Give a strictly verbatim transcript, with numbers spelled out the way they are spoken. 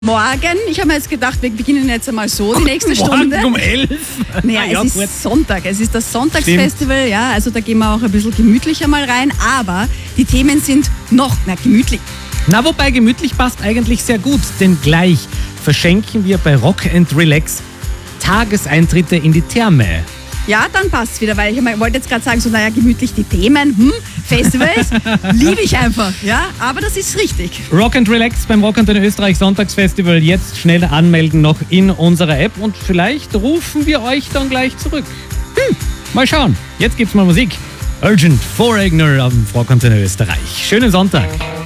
Morgen, ich habe mir jetzt gedacht, wir beginnen jetzt einmal so die nächste Stunde. Morgen um elf? Naja, ja, es gut. ist Sonntag, es ist das Sonntagsfestival, ja, also da gehen wir auch ein bisschen gemütlicher mal rein, aber die Themen sind noch mehr gemütlich. Na, wobei gemütlich passt eigentlich sehr gut, denn gleich verschenken wir bei Rock and Relax Tageseintritte in die Therme. Ja, dann passt's wieder, weil ich mal- wollte jetzt gerade sagen, so naja, gemütlich die Themen, hm, Festivals, liebe ich einfach, ja, aber das ist richtig. Rock and Relax beim Rock and Österreich Sonntagsfestival. Jetzt schnell anmelden noch in unserer App und vielleicht rufen wir euch dann gleich zurück. Hm, mal schauen. Jetzt gibt's mal Musik. Urgent Foreigner am Rock and Österreich. Schönen Sonntag.